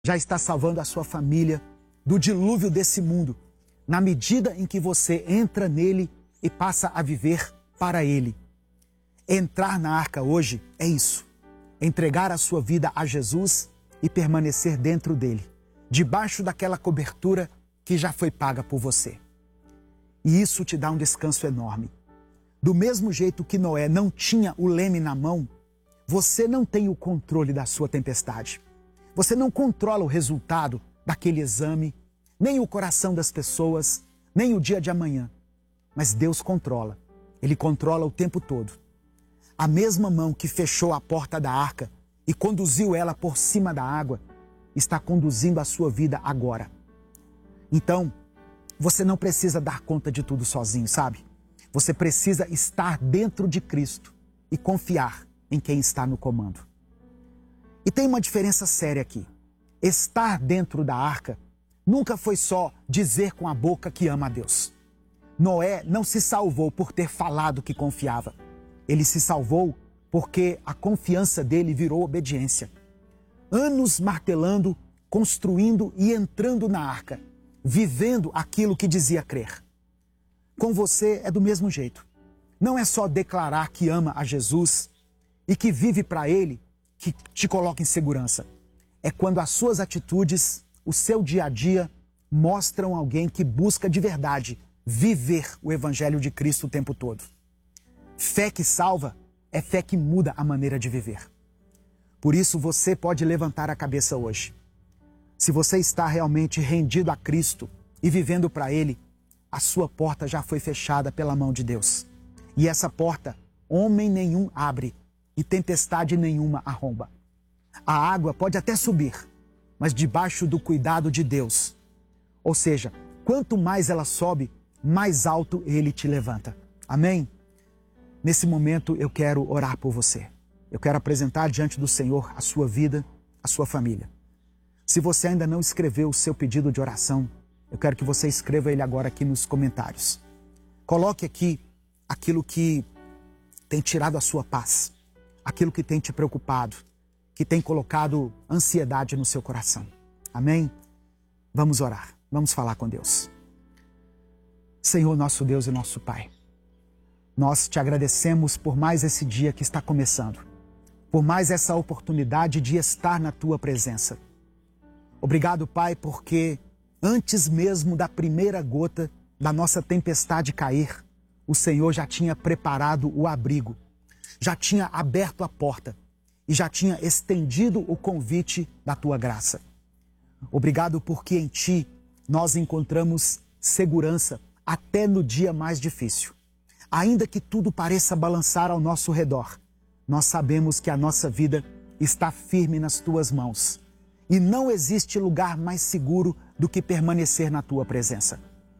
já está salvando a sua família do dilúvio desse mundo, na medida em que você entra nele e passa a viver para ele. Entrar na arca hoje é isso, entregar a sua vida a Jesus e permanecer dentro dele, debaixo daquela cobertura que já foi paga por você. E isso te dá um descanso enorme. Do mesmo jeito que Noé não tinha o leme na mão, você não tem o controle da sua tempestade. Você não controla o resultado daquele exame, nem o coração das pessoas, nem o dia de amanhã. Mas Deus controla. Ele controla o tempo todo. A mesma mão que fechou a porta da arca e conduziu ela por cima da água, está conduzindo a sua vida agora. Então, você não precisa dar conta de tudo sozinho, sabe? Você precisa estar dentro de Cristo e confiar em quem está no comando. E tem uma diferença séria aqui. Estar dentro da arca nunca foi só dizer com a boca que ama a Deus. Noé não se salvou por ter falado que confiava. Ele se salvou porque a confiança dele virou obediência. Anos martelando, construindo e entrando na arca, vivendo aquilo que dizia crer. Com você é do mesmo jeito. Não é só declarar que ama a Jesus e que vive para ele que te coloca em segurança. É quando as suas atitudes, o seu dia a dia, mostram alguém que busca de verdade viver o Evangelho de Cristo o tempo todo. Fé que salva é fé que muda a maneira de viver. Por isso você pode levantar a cabeça hoje. Se você está realmente rendido a Cristo e vivendo para Ele, a sua porta já foi fechada pela mão de Deus. E essa porta, homem nenhum abre e tempestade nenhuma arromba. A água pode até subir, mas debaixo do cuidado de Deus. Ou seja, quanto mais ela sobe, mais alto Ele te levanta. Amém? Nesse momento eu quero orar por você. Eu quero apresentar diante do Senhor a sua vida, a sua família. Se você ainda não escreveu o seu pedido de oração, eu quero que você escreva ele agora aqui nos comentários. Coloque aqui aquilo que tem tirado a sua paz, aquilo que tem te preocupado, que tem colocado ansiedade no seu coração. Amém? Vamos orar, vamos falar com Deus. Senhor, nosso Deus e nosso Pai, nós te agradecemos por mais esse dia que está começando, por mais essa oportunidade de estar na tua presença. Obrigado, Pai, porque antes mesmo da primeira gota da nossa tempestade cair, o Senhor já tinha preparado o abrigo, já tinha aberto a porta e já tinha estendido o convite da tua graça. Obrigado porque em ti nós encontramos segurança até no dia mais difícil. Ainda que tudo pareça balançar ao nosso redor, nós sabemos que a nossa vida está firme nas tuas mãos. E não existe lugar mais seguro do que permanecer na tua presença.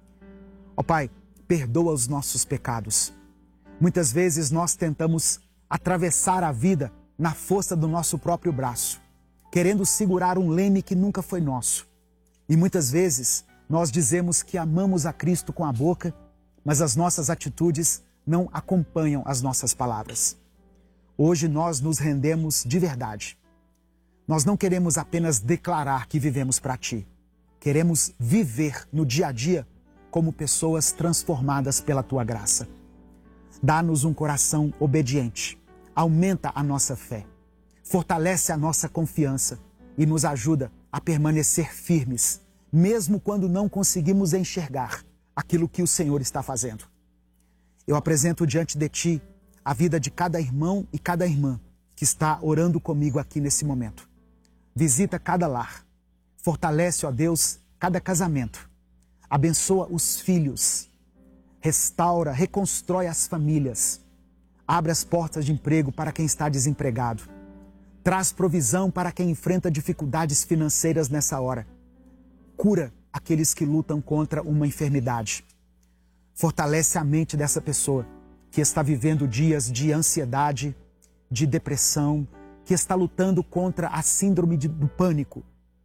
Ó Pai, perdoa os nossos pecados. Muitas vezes nós tentamos atravessar a vida na força do nosso próprio braço, querendo segurar um leme que nunca foi nosso. E muitas vezes nós dizemos que amamos a Cristo com a boca, mas as nossas atitudes não acompanham as nossas palavras. Hoje nós nos rendemos de verdade. Nós não queremos apenas declarar que vivemos para Ti. Queremos viver no dia a dia como pessoas transformadas pela Tua graça. Dá-nos um coração obediente. Aumenta a nossa fé. Fortalece a nossa confiança e nos ajuda a permanecer firmes, mesmo quando não conseguimos enxergar aquilo que o Senhor está fazendo. Eu apresento diante de Ti a vida de cada irmão e cada irmã que está orando comigo aqui nesse momento. Visita cada lar. Fortalece, ó Deus, cada casamento. Abençoa os filhos. Restaura, reconstrói as famílias. Abre as portas de emprego para quem está desempregado. Traz provisão para quem enfrenta dificuldades financeiras nessa hora. Cura aqueles que lutam contra uma enfermidade. Fortalece a mente dessa pessoa que está vivendo dias de ansiedade, de depressão, que está lutando contra a síndrome do pânico.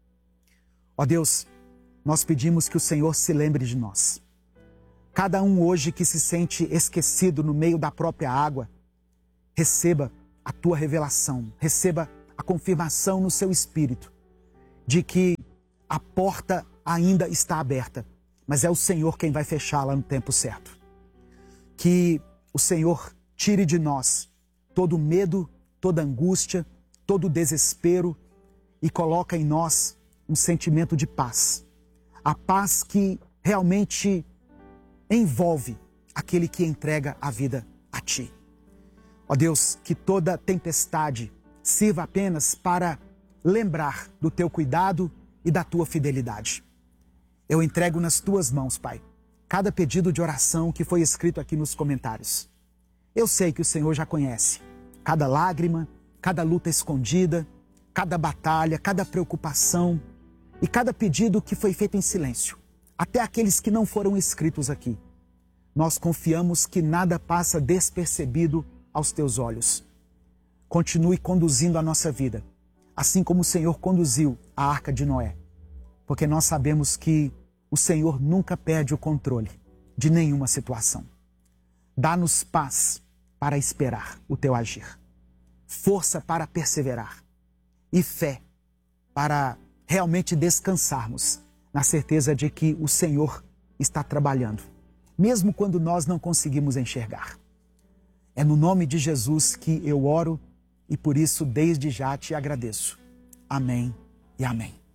Ó Deus, nós pedimos que o Senhor se lembre de nós. Cada um hoje que se sente esquecido no meio da própria água, receba a tua revelação, receba a confirmação no seu espírito de que a porta ainda está aberta, mas é o Senhor quem vai fechá-la no tempo certo. Que o Senhor tire de nós todo medo, toda angústia, todo desespero e coloca em nós um sentimento de paz. A paz que realmente envolve aquele que entrega a vida a Ti. Ó Deus, que toda tempestade sirva apenas para lembrar do Teu cuidado e da Tua fidelidade. Eu entrego nas Tuas mãos, Pai, cada pedido de oração que foi escrito aqui nos comentários. Eu sei que o Senhor já conhece cada lágrima, cada luta escondida, cada batalha, cada preocupação e cada pedido que foi feito em silêncio, até aqueles que não foram escritos aqui. Nós confiamos que nada passa despercebido aos Teus olhos. Continue conduzindo a nossa vida, assim como o Senhor conduziu a Arca de Noé, porque nós sabemos que o Senhor nunca perde o controle de nenhuma situação. Dá-nos paz para esperar o Teu agir, força para perseverar e fé para realmente descansarmos na certeza de que o Senhor está trabalhando, mesmo quando nós não conseguimos enxergar. É no nome de Jesus que eu oro e por isso desde já te agradeço. Amém e amém.